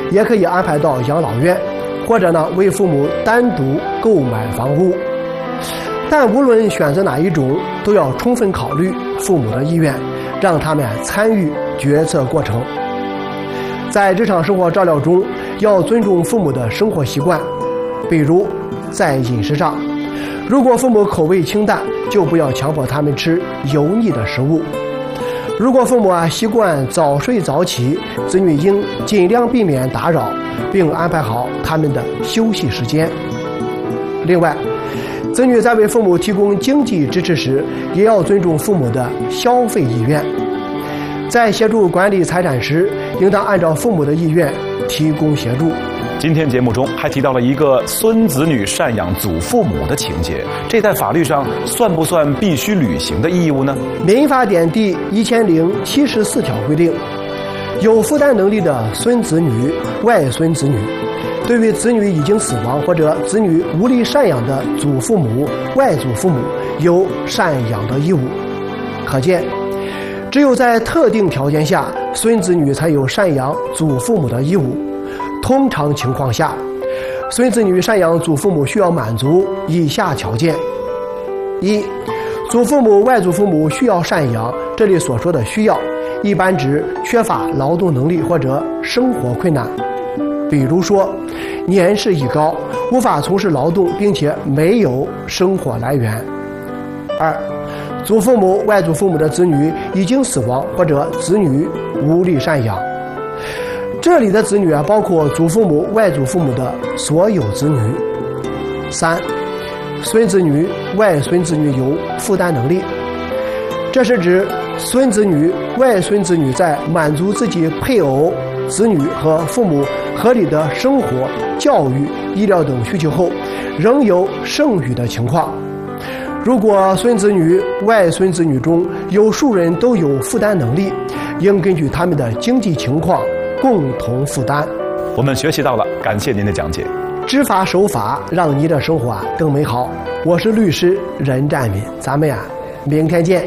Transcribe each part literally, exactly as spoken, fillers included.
也可以安排到养老院，或者呢为父母单独购买房屋。但无论选择哪一种，都要充分考虑父母的意愿，让他们参与决策过程。在日常生活照料中，要尊重父母的生活习惯，比如在饮食上，如果父母口味清淡，就不要强迫他们吃油腻的食物。如果父母啊习惯早睡早起，子女应尽量避免打扰，并安排好他们的休息时间。另外，子女在为父母提供经济支持时，也要尊重父母的消费意愿。在协助管理财产时，应当按照父母的意愿提供协助。 今天节目中还提到了一个孙子女赡养祖父母的情节，这在法律上算不算必须履行的义务呢？ 民法典第一千零七十四条规定，有负担能力的孙子女、外孙子女，对于子女已经死亡或者子女无力赡养的祖父母、外祖父母，有赡养的义务。可见，只有在特定条件下，孙子女才有赡养祖父母的义务。通常情况下，孙子女赡养祖父母需要满足以下条件：一、祖父母、外祖父母需要赡养，这里所说的需要，一般指缺乏劳动能力或者生活困难，比如说年事已高，无法从事劳动，并且没有生活来源。二、祖父母、外祖父母的子女已经死亡，或者子女无力赡养。这里的子女啊，包括祖父母、外祖父母的所有子女。三、孙子女、外孙子女有负担能力，这是指孙子女、外孙子女在满足自己配偶、子女和父母合理的生活、教育、医疗等需求后，仍有剩余的情况。如果孙子女、外孙子女中有数人都有负担能力，应根据他们的经济情况共同负担。 我们学习到了，感谢您的讲解。 知法守法，让你的生活啊更美好。我是律师任占民，咱们呀、啊、明天见。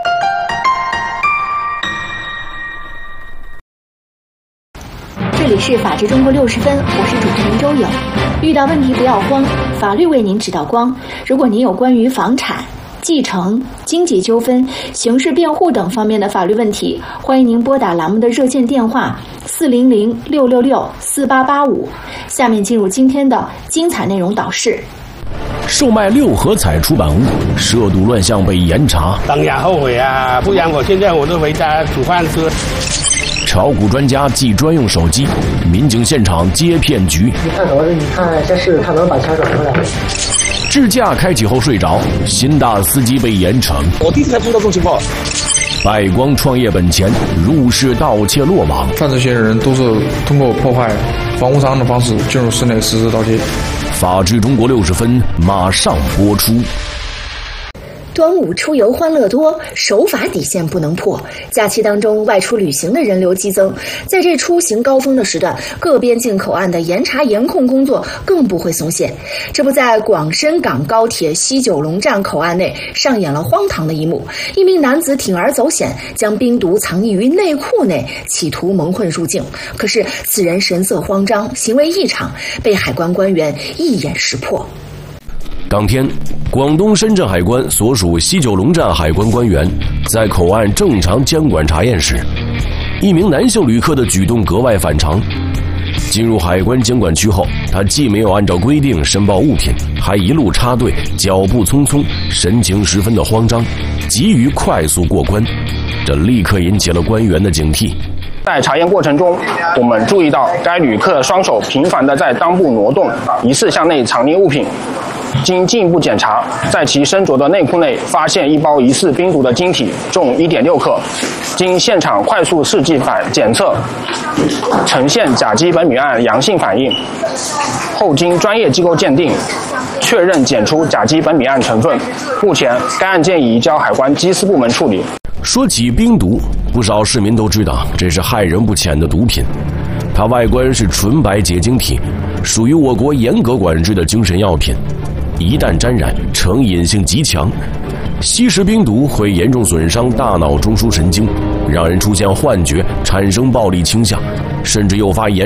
这里是法治中国六十分，我是主持人周颖。遇到问题不要慌，法律为您指导光。如果您有关于房产、继承、经济纠纷、刑事辩护等方面的法律问题，欢迎您拨打栏目的热线电话四零零六六六四八八五。下面进入今天的精彩内容导视。 售卖六合彩出版物，涉赌乱象被严查。 当然后悔啊！不然我现在我都回家煮饭吃。 炒股专家寄专用手机，民警现场揭骗局。 你看儿子，你看这是他能把钱转出来。 智驾开启后睡着，新大司机被严惩。 我弟弟才不知道这种情况。 败光创业本钱，入室盗窃落网。 犯罪嫌疑人都是通过破坏房屋商的方式进入室内实施盗窃。 法治中国六十分马上播出。 端午出游欢乐多，守法底线不能破。假期当中外出旅行的人流激增，在这出行高峰的时段，各边境口岸的严查严控工作更不会松懈。这不，在广深港高铁西九龙站口岸内上演了荒唐的一幕：一名男子铤而走险，将冰毒藏匿于内裤内，企图蒙混入境。可是此人神色慌张，行为异常，被海关官员一眼识破。 当天，广东深圳海关所属西九龙站海关官员在口岸正常监管查验时，一名男性旅客的举动格外反常。进入海关监管区后，他既没有按照规定申报物品，还一路插队，脚步匆匆，神情十分的慌张，急于快速过关，这立刻引起了官员的警惕。 在查验过程中，我们注意到该旅客双手频繁地在裆部挪动，疑似向内藏匿物品。经进一步检查，在其身着的内裤内发现一包疑似冰毒的晶体，重 一点六克。经现场快速试剂反检测，呈现甲基苯丙胺阳性反应。后经专业机构鉴定，确认检出甲基苯丙胺成分。目前，该案件已移交海关缉私部门处理。 说起冰毒，不少市民都知道这是害人不浅的毒品。它外观是纯白结晶体，属于我国严格管制的精神药品。一旦沾染，成瘾性极强。吸食冰毒会严重损伤大脑中枢神经，让人出现幻觉，产生暴力倾向，甚至诱发严